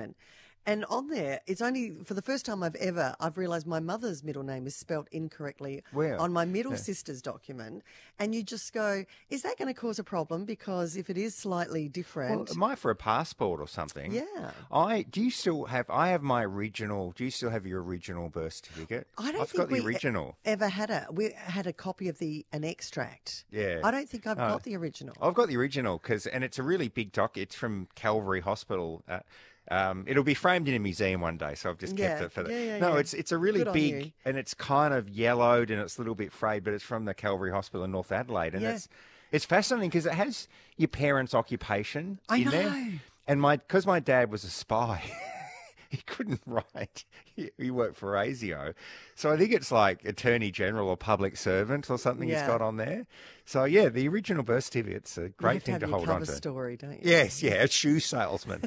document. And on there, it's only for the first time I've realised my mother's middle name is spelt incorrectly on my middle sister's document. And you just go, is that going to cause a problem? Because if it is slightly different. Well, it might for a passport or something. Yeah. I have my original, do you still have your original birth certificate? I don't I've think got the original. We had a copy of an extract. Yeah. I don't think I've got the original. I've got the original and it's a really big doc. It's from Calvary Hospital. It'll be framed in a museum one day, so I've just kept it for that. It's a really big, and it's kind of yellowed and it's a little bit frayed, but it's from the Calvary Hospital in North Adelaide, and it's fascinating because it has your parents' occupation in there. And because my dad was a spy, he couldn't write. He worked for ASIO. So I think it's like Attorney General or public servant or something he's got on there. So, the original birth certificate's a great thing to hold on to. You have cover story, don't you? Yes, a shoe salesman.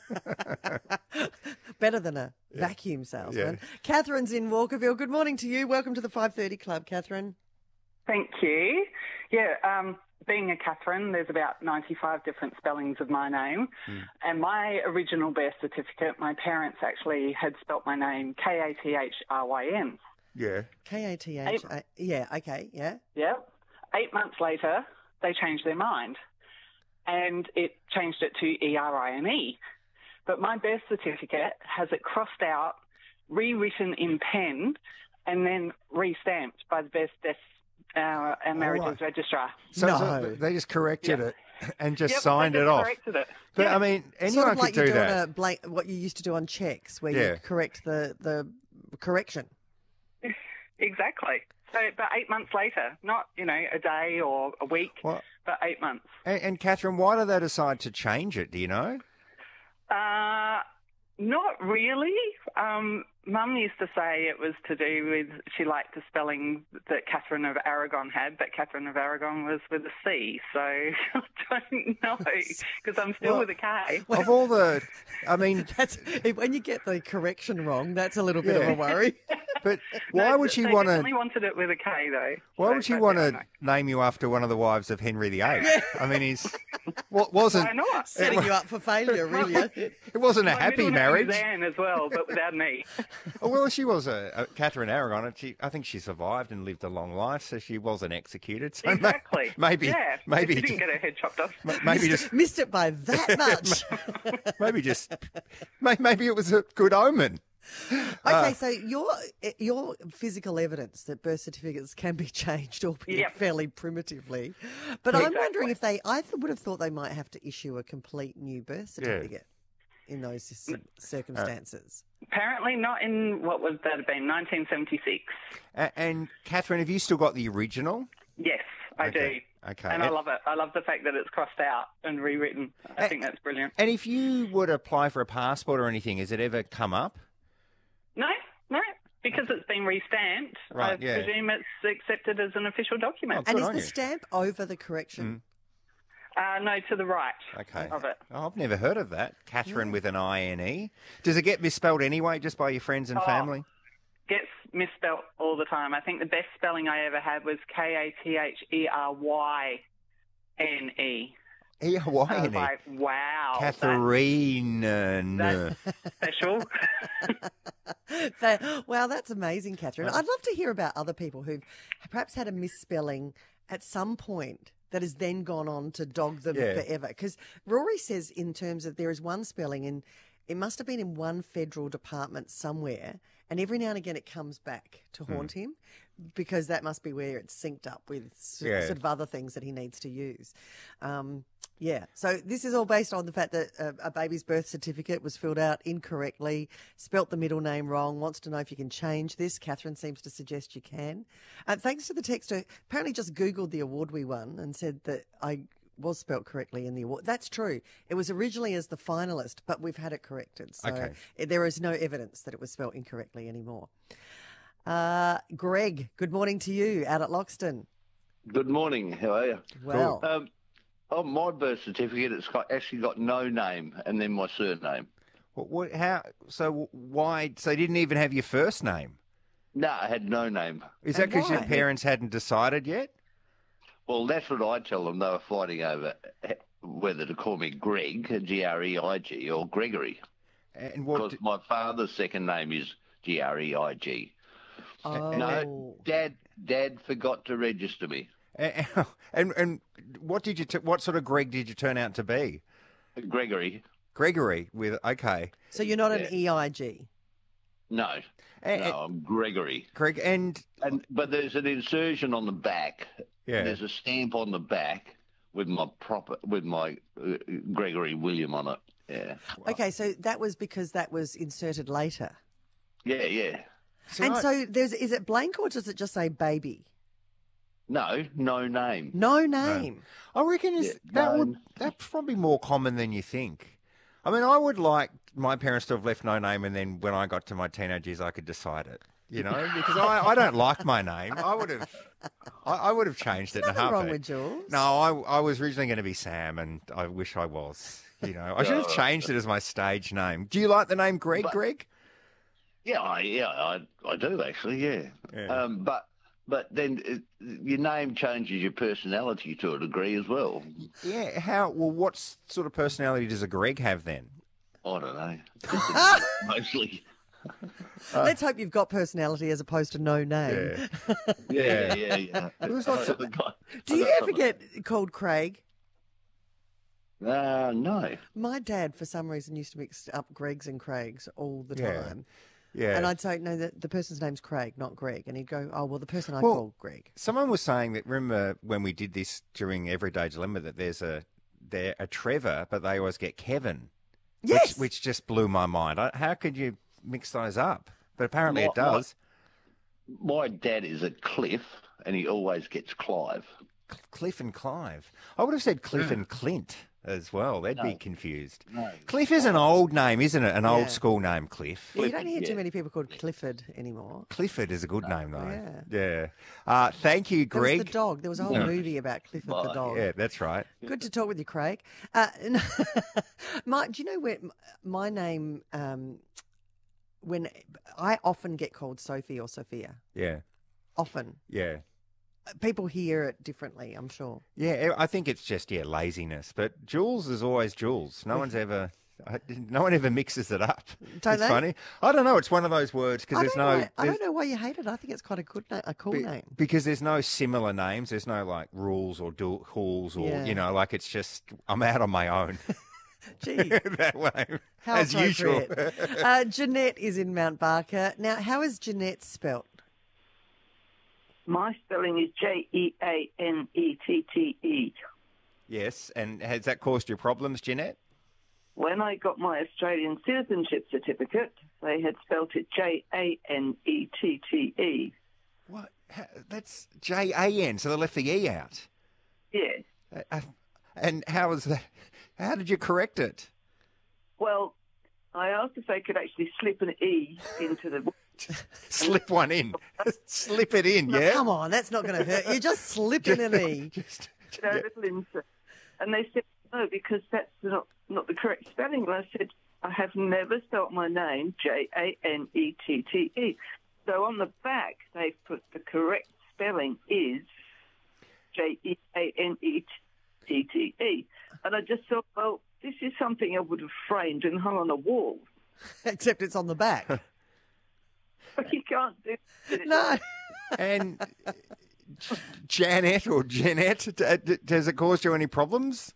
Better than a vacuum salesman. Catherine's in Walkerville. Good morning to you. Welcome to the 5:30 Club, Catherine. Thank you. Being a Catherine, there's about 95 different spellings of my name. And my original birth certificate, my parents actually had spelt my name Kathryn. Yeah. K-A-T-H. Okay. 8 months later, they changed their mind. And it changed it to E-R-I-N-E. But my birth certificate has it crossed out, rewritten in pen, and then re-stamped by the Birth, Death and Marriages Registrar. So they just corrected it and just signed it off. Corrected it. But I mean, anyone could do that. What you used to do on checks, where you correct the correction. Exactly. So, but 8 months later, not a day or a week, but 8 months. And Catherine, why did they decide to change it? Do you know? Not really. Mum used to say it was to do with she liked the spelling that Catherine of Aragon had, but Catherine of Aragon was with a C, so I don't know because I'm still with a K. Of all the, I mean, when you get the correction wrong, that's a little bit of a worry. But why would she want to? They definitely wanted it with a K though. Why would she want to name you after one of the wives of Henry VIII? I mean, wasn't Why not? Setting you up for failure, really. It wasn't a happy middle marriage. name is Anne as well, but without an E. Well, she was a Catherine Aragon, and I think she survived and lived a long life, so she wasn't executed. So Exactly. Maybe she didn't get her head chopped off. Missed it by that much. maybe it was a good omen. Okay, so your physical evidence that birth certificates can be changed, albeit fairly primitively, but I'm wondering if I would have thought they might have to issue a complete new birth certificate in those circumstances. Apparently not in, what would that have been, 1976. And Catherine, have you still got the original? Yes, I do. Okay. And I love it. I love the fact that it's crossed out and rewritten. I think that's brilliant. And if you were to apply for a passport or anything, has it ever come up? No, because it's been re-stamped. I presume it's accepted as an official document. And is the stamp over the correction? No, to the right of it. Oh, I've never heard of that. Catherine with an I-N-E. Does it get misspelled anyway, just by your friends and family? Gets misspelled all the time. I think the best spelling I ever had was Kathryn. E-R-Y-N-E. Like, wow. Catherine. That's special. Wow, that's amazing, Catherine. I'd love to hear about other people who've perhaps had a misspelling at some point that has then gone on to dog them forever. Because Rory says in terms of there is one spelling and it must have been in one federal department somewhere, and every now and again it comes back to haunt him because that must be where it's synced up with sort of other things that he needs to use. So this is all based on the fact that a baby's birth certificate was filled out incorrectly, spelt the middle name wrong, wants to know if you can change this. Catherine seems to suggest you can. Thanks to the texter, apparently just Googled the award we won and said that I was spelt correctly in the award. That's true. It was originally as the finalist, but we've had it corrected. So there is no evidence that it was spelt incorrectly anymore. Greg, good morning to you out at Loxton. Good morning. How are you? Well. On my birth certificate, it's actually got no name and then my surname. How? So why? So you didn't even have your first name? No, I had no name. Is that because your parents hadn't decided yet? Well, that's what I tell them. They were fighting over whether to call me Greg, G-R-E-I-G, or Gregory. And because my father's second name is Greig. Oh. No, Dad forgot to register me. And what did you? What sort of Greg did you turn out to be? Gregory. Gregory with okay. So you're not an EIG. No, I'm Gregory. Greg, but there's an insertion on the back. Yeah. There's a stamp on the back with my Gregory William on it. Yeah. Okay, so that was because that was inserted later. Yeah. So is it blank or does it just say baby? No name. No name. No. I reckon that's probably more common than you think. I mean, I would like my parents to have left no name, and then when I got to my teenage years, I could decide it. You know, because I don't like my name. I would have changed it in a heartbeat. Nothing wrong with Jules. No, I was originally going to be Sam, and I wish I was. You know, I should have changed it as my stage name. Do you like the name Greg? Greg? Yeah, I do actually. Yeah. But then your name changes your personality to a degree as well. Yeah. How? Well, what sort of personality does a Greg have then? I don't know. Mostly. Let's hope you've got personality as opposed to no name. Yeah. Do you ever get called Craig? No. My dad, for some reason, used to mix up Gregs and Craigs all the time. Yeah. And I'd say, no, the person's name's Craig, not Greg. And he'd go, oh, well, the person I called Greg. Someone was saying that, remember when we did this during Everyday Dilemma, that there's a Trevor, but they always get Kevin. Yes. Which just blew my mind. How could you mix those up? But apparently it does. My dad is a Cliff, and he always gets Clive. Cliff and Clive. I would have said Cliff and Clint as well. They'd be confused. No. Cliff is an old name, isn't it? An old school name, Cliff. Yeah, you don't hear too many people called Clifford anymore. Clifford is a good name, though. Yeah. Thank you, Greg. There was the dog. There was a whole movie about Clifford the dog. Yeah, that's right. Good to talk with you, Craig. Do you know where my name... when I often get called Sophie or Sophia. Yeah. Often. Yeah. People hear it differently, I'm sure. Yeah, I think it's just laziness. But Jules is always Jules. No one ever mixes it up. Don't it's they? funny. I don't know. It's one of those words because I don't know why you hate it. I think it's quite a good name, a cool name. Because there's no similar names. There's no like rules or halls or like it's just I'm out on my own. Gee, that way, how as usual. Jeanette is in Mount Barker. Now, how is Jeanette spelt? My spelling is Jeanette. Yes, and has that caused you problems, Jeanette? When I got my Australian citizenship certificate, they had spelt it Janette. What? That's Jan, so they left the E out. Yes. And how was that? How did you correct it? Well, I asked if they could actually slip an E into the... Slip one in. Slip it in, no, yeah? Come on, that's not going to hurt. You're just slipping an E. Little insert. And they said, no, because that's not the correct spelling. And I said, I have never spelt my name Janette. So on the back, they've put the correct spelling is Janette. And I just thought, well, this is something I would have framed and hung on a wall. Except it's on the back. But you can't do it. No. And Janet or Jeanette, has it caused you any problems?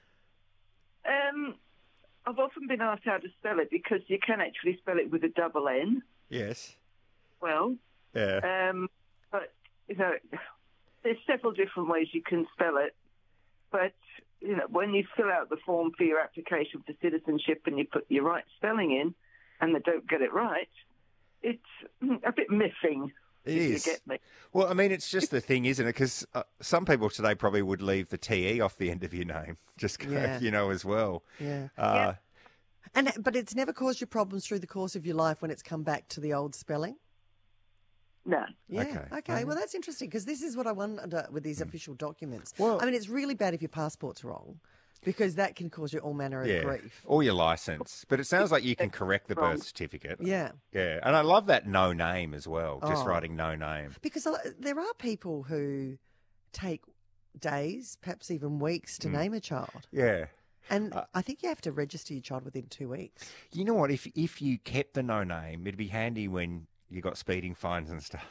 I've often been asked how to spell it because you can actually spell it with a double N. Yes. Well. Yeah. But, there's several different ways you can spell it. But, when you fill out the form for your application for citizenship and you put your right spelling in and they don't get it right, it's a bit miffing. It is. You get me. Well, I mean, it's just the thing, isn't it? Because some people today probably would leave the TE off the end of your name, just as well. Yeah. But it's never caused you problems through the course of your life when it's come back to the old spelling? No. Yeah. Okay. Well, that's interesting because this is what I wonder with these official documents. Well, I mean, it's really bad if your passport's wrong because that can cause you all manner of grief. Or your licence. But it sounds like you can correct the birth certificate. Yeah. Yeah. And I love that no name as well, just writing no name. Because there are people who take days, perhaps even weeks, to name a child. Yeah. And I think you have to register your child within 2 weeks. You know what? If you kept the no name, it'd be handy when you got speeding fines and stuff.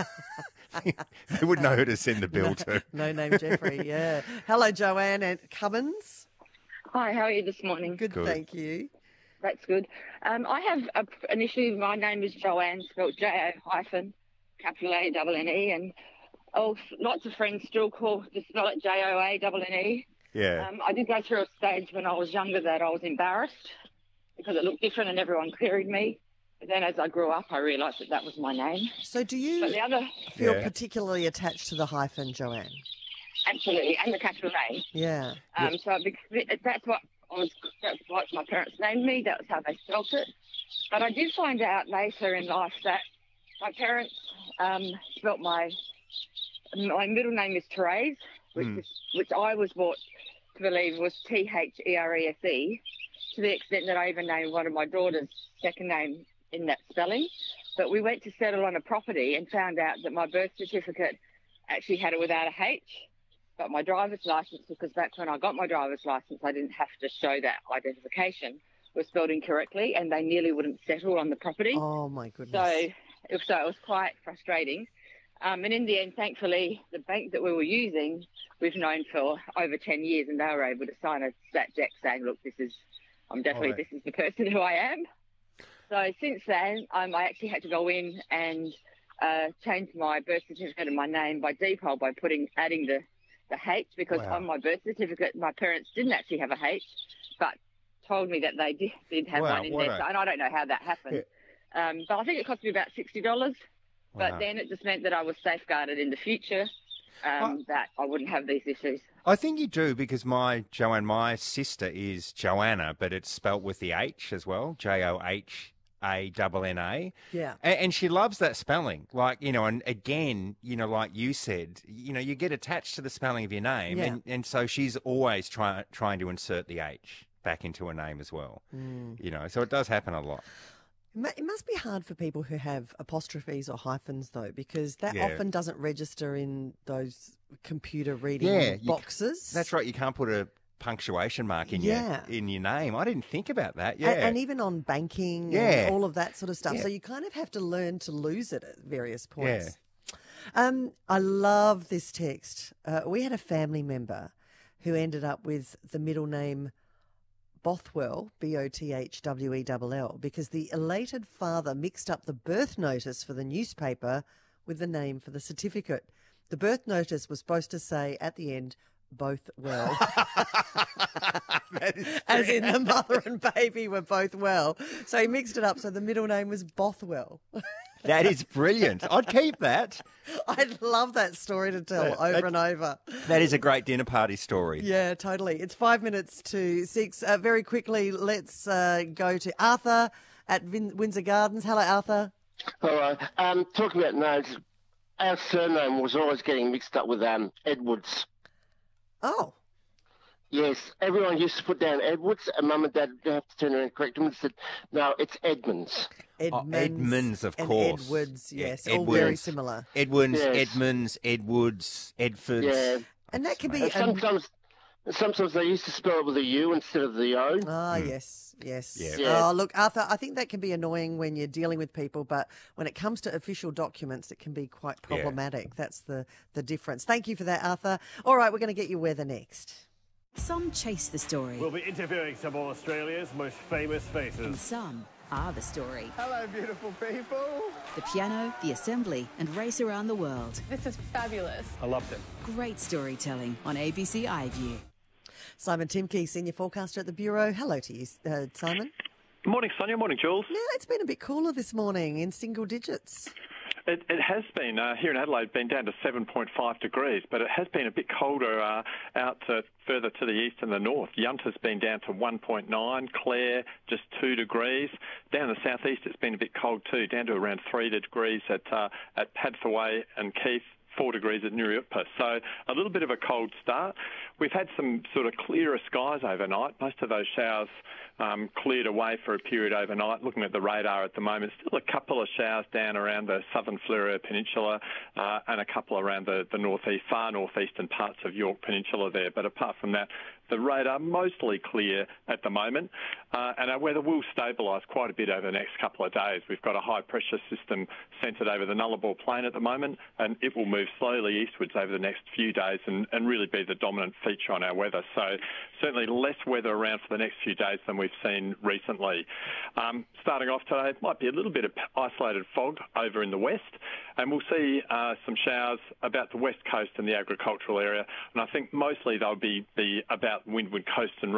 They would know who to send the bill to. No name Jeffrey, yeah. Hello, Joanne at Cummins. Hi, how are you this morning? Good. Thank you. That's good. I have, initially, my name is Joanne, spelled J-O-A-N-E, and lots of friends still just spell it J-O-A-N-N-E. Yeah. I did go through a stage when I was younger that I was embarrassed because it looked different and everyone queried me. But then as I grew up, I realised that was my name. So do you feel particularly attached to the hyphen, Joanne? Absolutely, and the capital name. Yeah. So that's what my parents named me. That was how they spelt it. But I did find out later in life that my parents spelt my middle name is Therese, which I was brought to believe was T-H-E-R-E-S-E, to the extent that I even named one of my daughter's second name in that spelling. But we went to settle on a property and found out that my birth certificate actually had it without a H. But my driver's license, because back when I got my driver's license, I didn't have to show that identification, was spelled incorrectly, and they nearly wouldn't settle on the property. Oh, my goodness. So it was quite frustrating. And in the end, thankfully, the bank that we were using, we've known for over 10 years, and they were able to sign a stat deck saying, look, this is the person who I am. So since then, I actually had to go in and change my birth certificate and my name by default by adding the H, because on my birth certificate, my parents didn't actually have a H, but told me that they did have one in there. And I don't know how that happened. Yeah. But I think it cost me about $60. But then it just meant that I was safeguarded in the future, that I wouldn't have these issues. I think you do, because my sister is Joanna, but it's spelt with the H as well, Johana. Yeah. And she loves that spelling. Like, and again, like you said, you get attached to the spelling of your name. Yeah. And so she's always trying to insert the H back into a name as well. So it does happen a lot. It must be hard for people who have apostrophes or hyphens, though, because that often doesn't register in those computer reading boxes. That's right. You can't put a punctuation mark in your name. I didn't think about that. Yeah. And even on banking and all of that sort of stuff. Yeah. So you kind of have to learn to lose it at various points. Yeah. I love this text. We had a family member who ended up with the middle name Bothwell, Bothwell, because the elated father mixed up the birth notice for the newspaper with the name for the certificate. The birth notice was supposed to say at the end, both well. As in the mother and baby were both well. So he mixed it up so the middle name was Bothwell. That is brilliant. I'd keep that. I'd love that story to tell over and over. That is a great dinner party story. Yeah, totally. It's 5 minutes to 6. Very quickly, let's go to Arthur at Windsor Gardens. Hello, Arthur. Hello. Talking about names, our surname was always getting mixed up with Edwards. Oh. Yes, everyone used to put down Edwards, and Mum and Dad have to turn around and correct them and said, no, it's Edmonds. Edmonds, of course. Edwards, yes, all very similar. Edwards, yes. Edmonds, Edwards, Edfords. Yeah. And that can be... Sometimes they used to spell it with a U instead of the O. Ah, yes. Yeah. Oh, look, Arthur, I think that can be annoying when you're dealing with people, but when it comes to official documents, it can be quite problematic. Yeah. That's the difference. Thank you for that, Arthur. All right, we're going to get your weather next. Some chase the story. We'll be interviewing some of Australia's most famous faces. And some are the story. Hello, beautiful people. The piano, the assembly, and race around the world. This is fabulous. I loved it. Great storytelling on ABC iView. Simon Timke, Senior Forecaster at the Bureau. Hello to you, Simon. Good morning, Sonia. Morning, Jules. Yeah, it's been a bit cooler this morning in single digits. It has been, here in Adelaide, been down to 7.5 degrees, but it has been a bit colder out further to the east and the north. Yunta's been down to 1.9, Clare just 2 degrees. Down in the southeast, it's been a bit cold too, down to around 3 degrees at Padthaway and Keith. 4 degrees at Nuriootpa. So a little bit of a cold start. We've had some sort of clearer skies overnight. Most of those showers cleared away for a period overnight. Looking at the radar at the moment, still a couple of showers down around the southern Fleurieu Peninsula and a couple around the northeast, far northeastern parts of York Peninsula there. But apart from that, the radar mostly clear at the moment, and our weather will stabilise quite a bit over the next couple of days. We've got a high pressure system centred over the Nullarbor Plain at the moment, and it will move slowly eastwards over the next few days and really be the dominant feature on our weather. So certainly less weather around for the next few days than we've seen recently. Starting off today, might be a little bit of isolated fog over in the west, and we'll see some showers about the west coast and the agricultural area, and I think mostly they'll be about Windward Coast and